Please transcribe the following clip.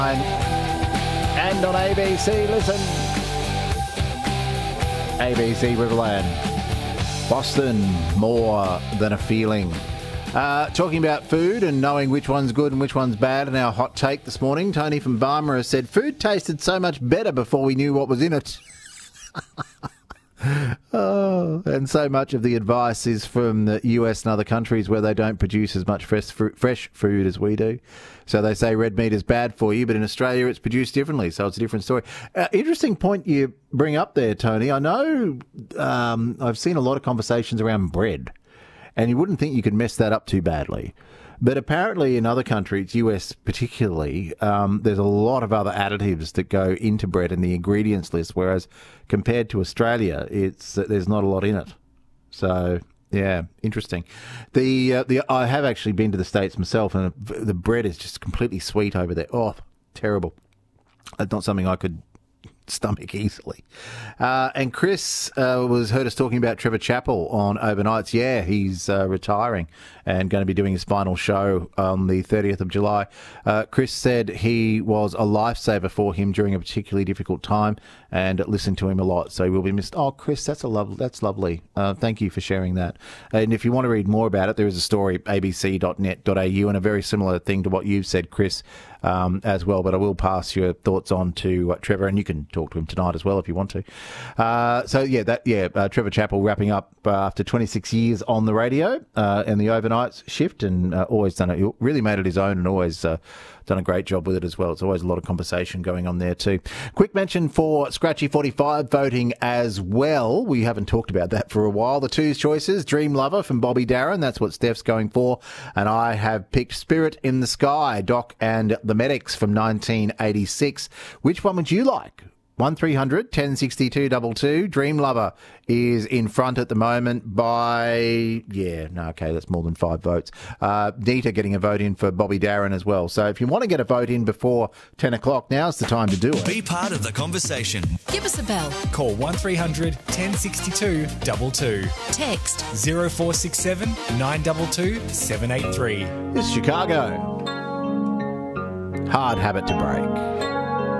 And on ABC, listen. ABC Riverland. Boston, more than a feeling. Talking about food and knowing which one's good and which one's bad, and our hot take this morning, Tony from Barmer has said, food tasted so much better before we knew what was in it. Oh, and so much of the advice is from the US and other countries where they don't produce as much fresh food as we do. So they say red meat is bad for you, but in Australia it's produced differently, so it's a different story. Interesting point you bring up there, Tony. I know I've seen a lot of conversations around bread, and you wouldn't think you could mess that up too badly. But apparently in other countries, US particularly, there's a lot of other additives that go into bread in the ingredients list, whereas compared to Australia, there's not a lot in it. So, yeah, interesting. I have actually been to the States myself, and the bread is just completely sweet over there. Oh, terrible. It's not something I could stomach easily. And Chris heard us talking about Trevor Chappell on Overnights. Yeah, he's retiring and going to be doing his final show on the 30th of July. Chris said he was a lifesaver for him during a particularly difficult time and listened to him a lot, so he will be missed. Oh, Chris, that's lovely. Thank you for sharing that. And if you want to read more about it, there is a story, abc.net.au, and a very similar thing to what you've said, Chris, as well. But I will pass your thoughts on to Trevor, and you can talk to him tonight as well if you want to. Trevor Chappell wrapping up after 26 years on the radio and the overnights shift, and always done it. He really made it his own, and always done a great job with it as well. It's always a lot of conversation going on there too. Quick mention for Scratchy 45 voting as well. We haven't talked about that for a while. The two choices, Dream Lover from Bobby Darin, that's what Steph's going for, and I have picked Spirit in the Sky, Doc and the Medics from 1986. Which one would you like? 1300 1062 22. Dream Lover is in front at the moment by, that's more than 5 votes. Nita getting a vote in for Bobby Darin as well. So if you want to get a vote in before 10 o'clock, now's the time to do it. Be part of the conversation. Give us a bell. Call 1300 1062 22. Text 0467 922 783. This is Chicago. Hard habit to break.